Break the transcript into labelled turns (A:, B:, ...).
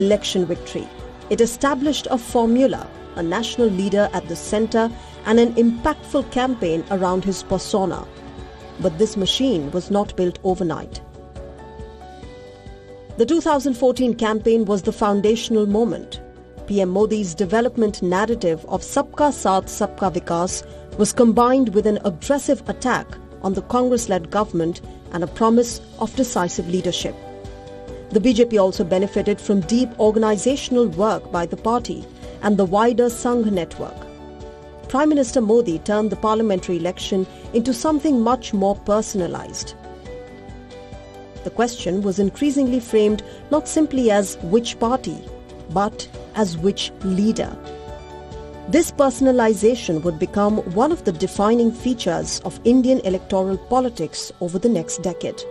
A: election victory. It established a formula, a national leader at the center, and an impactful campaign around his persona. But this machine was not built overnight. The 2014 campaign was the foundational moment. PM Modi's development narrative of Sabka Saath, Sabka Vikas was combined with an aggressive attack on the Congress-led government and a promise of decisive leadership. The BJP also benefited from deep organizational work by the party and the wider Sangh network. Prime Minister Modi turned the parliamentary election into something much more personalized. The question was increasingly framed not simply as which party, but as which leader. This personalization would become one of the defining features of Indian electoral politics over the next decade.